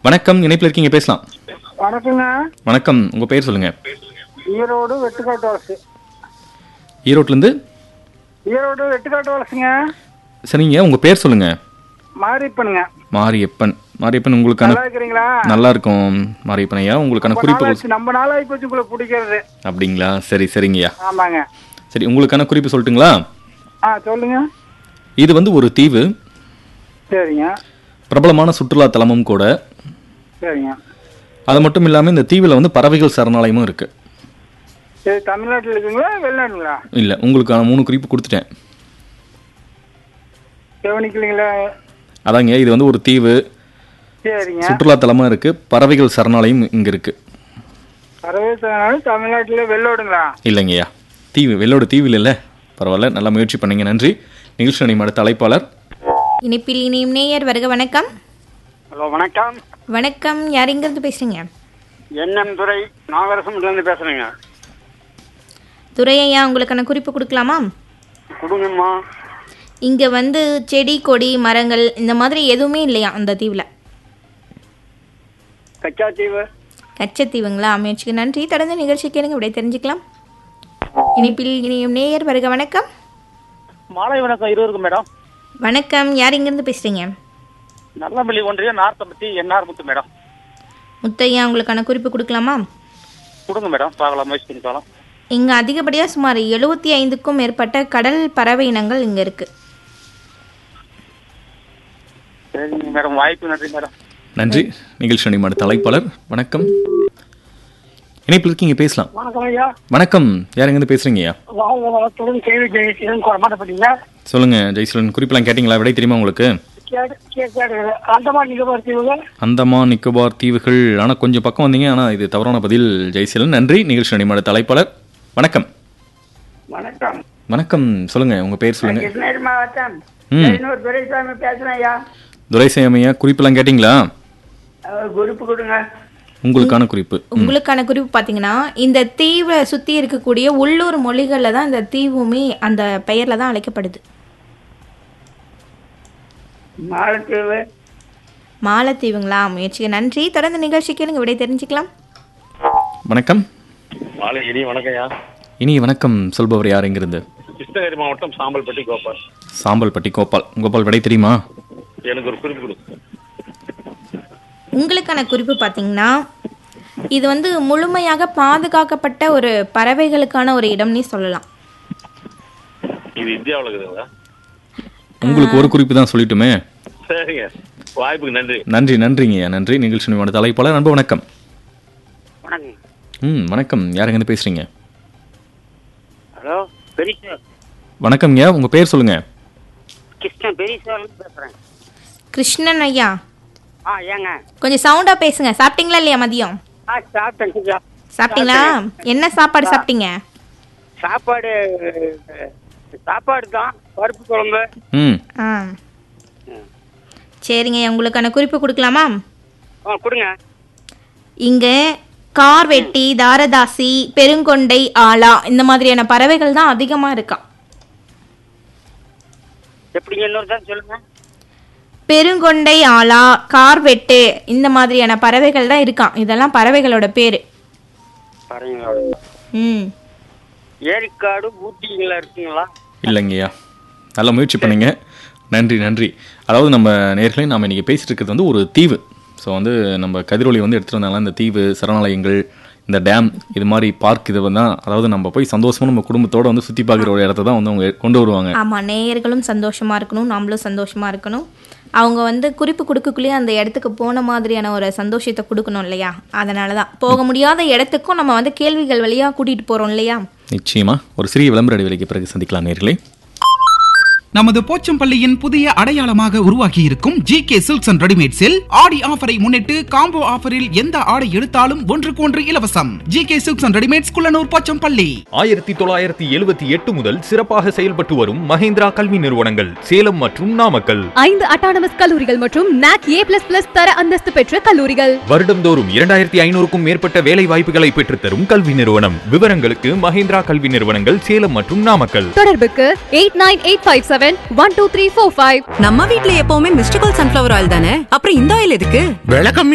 வணக்கம், இணைப்பில் இருக்கீங்க, பேசலாம். வணக்கங்க. வணக்கம், உங்க பேர் சொல்லுங்க. ஈரோடு வெட்டுக்காட்டு வலசு. ஈரோட்லேருந்து? ஈரோடு வெட்டுக்காட்டு வலசுங்க. சரிங்க, உங்க பேர் சொல்லுங்க. மாரியப்பனுங்க. மாரியப்பன். மாரியப்பன், உங்களுக்கான நல்லா இருக்கிறீங்களா? நல்லா இருக்கும் மாரியப்பன் ஐயா. உங்களுக்கான குறிப்பு நம்ம நாளாகி போச்சு உங்களை பிடிக்கிறது. அப்படிங்களா? சரி சரிங்கய்யா. ஆமாங்க. சரி, உங்களுக்கான குறிப்பு சொல்லட்டுங்களா? சொல்லுங்க. இது வந்து ஒரு தீவு. சரிங்க. பிரபலமான சுற்றுலா தலமும் கூட. சரிங்க. அது மட்டும் இல்லாமல் இந்த தீவில் வந்து பறவைகள் சரணாலயமும் இருக்கு. சரி, தமிழ்நாட்டில் இருக்குங்களா வெளிநாட்டுங்களா? இல்லை, உங்களுக்கான 3 குறிப்பு கொடுத்துட்டேன். கவனிக்கலீங்களா? அதாங்க, இது வந்து ஒரு தீவு. சரிங்க. சுற்றுலா தலமாக இருக்கு. பறவைகள் சரணாலயம் இங்கே இருக்கு. பறவைகள் சரணாலயம் தமிழ்நாட்டில் வெள்ளோடுங்களா? இல்லைங்கய்யா, தீவு. வெள்ளோடு தீவில் இல்லை. பரவாயில்ல, நல்லா முயற்சி பண்ணீங்க, நன்றி. நிகழ்ச்சி நிலையம் அடுத்த அழைப்பாளர். இணைப்பில் இனியும் நேயர் வருக. வணக்கம். ஹலோ, வணக்கம். வணக்கம், யார் எங்கிருந்து பேசுறீங்க? என்எம் துரை, நாகரசம்லேருந்து பேசுகிறேங்க. துரையா, உங்களுக்கான குறிப்பு கொடுக்கலாமா? கொடுங்கம்மா. இங்கே வந்து செடி கொடி மரங்கள் இந்த மாதிரி எதுவுமே இல்லையா அந்த தீவில்? கச்சாத்தீவு. கச்சத்தீவுங்களா? முயற்சிக்கு நன்றி. தொடர்ந்து நிகழ்ச்சி கேளுங்க, விடை தெரிஞ்சுக்கலாம். இணைப்பில் இனியும் நேயர் வருக. வணக்கம். மாலை வணக்கம் இருவருக்கும் மேடம். வணக்கம், யார் எங்கிருந்து பேசுறீங்க? நல்லமல்லி ஒன்றிய நார்த்தம்பட்டி என்ஆர் முத்து மேடம். முத்தையா, உங்களுக்கான குறிப்பு கொடுக்கலாமா? கொடுங்க மேடம், பார்க்கலாம், முயற்சி பண்ணி பார்க்கலாம். இங்கே அதிகப்படியாக சுமார் 75க்கும் மேற்பட்ட கடல் பறவை இனங்கள் இங்கே இருக்கு. சரிங்க மேடம், வாய்ப்பு நன்றி மேடம். நன்றி. நிகழ்ச்சி நிலையம் அடுத்த அழைப்பாளர். வணக்கம், இணைப்பில் இருக்கீங்க, பேசலாம். வணக்கம் ஐயா. வணக்கம், யார் எங்கிருந்து பேசுறீங்கய்யா? வளத்துடன் கேள்வி ஜெயிச்சிருன்னு குறமாட்டப்பட்டீங்க. சொல்லுங்க ஜெய்சலன், குறிப்பெல்லாம் கேட்டீங்களா? விடை தெரியுமா உங்களுக்கு? அந்தமான் நிக்கோபார் தீவுகள். அந்தமான் நிக்கோபார் தீவுகள். ஆனால் கொஞ்சம் பக்கம் வந்தீங்க, ஆனால் இது தவறான பதில் ஜெய்சலன். நன்றி. நிகழ்ச்சி நிலையம் அடுத்த அழைப்பாளர். வணக்கம். வணக்கம். வணக்கம், சொல்லுங்க, உங்க பேர் சொல்லுங்க. கிருஷ்ணகிரி மாவட்டம் துரைசாமி பேசுறேன் ஐயா. துரைசாமியா, குறிப்பெல்லாம் கேட்டீங்களா? குறிப்பு கொடுங்க. உங்களுக்கான குறிப்பு. உங்களுக்கான குறிப்பு பார்த்தீங்கன்னா, இந்த தீவை சுற்றி இருக்கக்கூடிய உள்ளூர் மொழிகளில் தான் இந்த தீவுமே அந்த பெயரில் தான் அழைக்கப்படுது. மாலத்தீவு. மாலத்தீவுங்களா? முயற்சிக்கு நன்றி. தொடர்ந்து நிகழ்ச்சி கேளுங்க, விடை தெரிஞ்சுக்கலாம். வணக்கம். மாலை இனி வணக்கம்யா. இனி வணக்கம் சொல்பவர் யார் எங்கிருந்து? கிருஷ்ணகிரி மாவட்டம் சாம்பல்பட்டி கோபால். சாம்பல்பட்டி கோபால். கோபால், விடை தெரியுமா? எனக்கு ஒரு குறிப்பு கொடு. உங்களுக்கான குறிப்பு பார்த்தீங்கன்னா, இது வந்து முழுமையாக பாதுகாக்கப்பட்ட ஒரு பறவைகளுக்கான ஒரு இடம்னே சொல்லலாம். இது இந்தியாவில் இருக்குதுங்களா? உங்களுக்கு ஒரு குறிப்பு தான் சொல்லிட்டுமே. சரிங்க, வாய்ப்புக்கு நன்றி. நன்றி. நன்றிங்கய்யா, நன்றி. நிகழ்ச்சி நிலையம் தலைப்பாளர். அன்பு வணக்கம். வணக்கம். வணக்கம், யார் எங்கிருந்து பேசுறீங்க? ஹலோ, பெரியசாமி. வணக்கம்யா, உங்க பேர் சொல்லுங்க. கிருஷ்ணன், பெரியசாமி பேசுறேன். கிருஷ்ணன் ஐயா, ஏங்க கொஞ்சம் சவுண்டா பேசுங்க. சாப்பிட்டீங்களா இல்லையா மதியம்? சாப்பிட்டேன். சாப்பிட்டீங்களா? என்ன சாப்பாடு சாப்பிட்டீங்க? சாப்பாடு தான், பருப்பு குழம்பு. ஆ, சரிங்க. உங்களுக்கான குறிப்பு கொடுக்கலாமா? கொடுங்க. இங்கே கார்வெட்டி, தாரதாசி, பெருங்கொண்டை, ஆலா இந்த மாதிரியான பறவைகள் தான் அதிகமாக இருக்கா. எப்படிங்க, இன்னொரு தான் சொல்லுங்க. பெருங்கொண்டை, ஆலா, கார்வெட்டு இந்த மாதிரியான பறவைகள் தான் இருக்கான். இதெல்லாம் பறவைகளோட பேரு. ஏரிக்காடு ஊட்டிங்களா இருக்குங்களா? இல்லைங்கய்யா, நல்ல முயற்சி பண்ணீங்க. நன்றி. நன்றி. அதாவது நம்ம நேர்களே, நாம் இன்றைக்கி பேசிகிட்டு இருக்கிறது வந்து ஒரு தீவு. ஸோ வந்து நம்ம கதிரொலி வந்து எடுத்துகிட்டு வந்தாலும் இந்த தீவு, சரணாலயங்கள், இந்த டேம், இது மாதிரி பார்க், இது தான், அதாவது நம்ம போய் சந்தோஷமாக நம்ம குடும்பத்தோடு வந்து சுற்றி பார்க்குற ஒரு இடத்த தான் வந்து அவங்க கொண்டு வருவாங்க. ஆமாம், நேயர்களும் சந்தோஷமாக இருக்கணும், நம்மளும் சந்தோஷமாக இருக்கணும். அவங்க வந்து குறிப்பு கொடுக்கக்குள்ளேயே அந்த இடத்துக்கு போன மாதிரியான ஒரு சந்தோஷத்தை கொடுக்கணும் இல்லையா? அதனால தான் போக முடியாத இடத்துக்கும் நம்ம வந்து கேள்விகள் வழியாக கூட்டிகிட்டு போகிறோம் இல்லையா? நிச்சயமாக. ஒரு சிறிய விளம்பர இடைவெளிக்கு பிறகு சந்திக்கலாம் நேர்களே. நமது போச்சம்பள்ளியின் புதிய அடையாளமாக உருவாக்கி இருக்கும் GK சில்க்ஸ் அண்ட் ரெடிமேட்ஸில் ஆடி ஆஃபரை முன்னிட்டு காம்போ ஆஃபரில் எந்த ஆடை எடுத்தாலும் ஒன்றுக்கு ஒன்று இலவசம். GK silks and readymades, Kullanur, Pochampalli. 1978 முதல் சிறப்பாக செயல்பட்டு வரும் மஹேந்திரா கல்வி நிறுவனங்கள் சேலம் மற்றும் நாமக்கல். 5 அட்டானமஸ் கல்லூரிகள் மற்றும் NAC A++ தர அந்தஸ்து பெற்ற கல்லூரிகள். வருடம்தோறும் 2500க்கும் மேற்பட்ட வேலை வாய்ப்புகளை பெற்றுத்தரும் கல்வி நிறுவனம். விவரங்களுக்கு மஹேந்திரா கல்வி நிறுவனங்கள் சேலம் மற்றும் நாமக்கல். தொடர்புக்கு 89857 12345. நம்ம வீட்ல எப்பவுமே மிஸ்டர் கோல்ட் சன்ஃப்ளவர் ஆயில் தானே, அப்புறம் இந்த ஆயில் எதுக்கு? விலை கம்மி